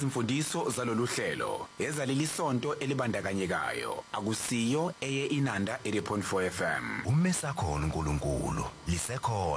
izimfundiso zalolu hlelo ezaleli sonto elibandakanyekayo akusiyo eye Inanda 80.4 FM Umesakho uNkulunkulu lisekho